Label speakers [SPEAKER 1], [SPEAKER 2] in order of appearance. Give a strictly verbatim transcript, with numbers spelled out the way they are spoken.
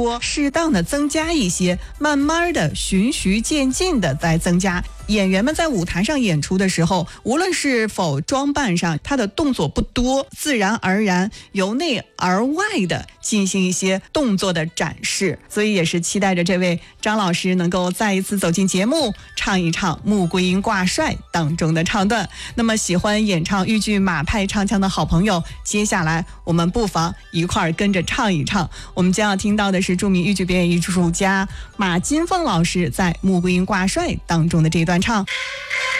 [SPEAKER 1] 适当的增加一些，慢慢的循序渐进的再增加。演员们在舞台上演出的时候，无论是否装扮上，他的动作不多，自然而然由内而外的进行一些动作的展示，所以也是期待着这位张老师能够再一次走进节目，唱一唱《穆桂英挂帅》当中的唱段。那么喜欢演唱豫剧马派唱腔的好朋友，接下来我们不妨一块儿跟着唱一唱。我们将要听到的是著名豫剧表演艺术家马金凤老师在《穆桂英挂帅》当中的这段唱。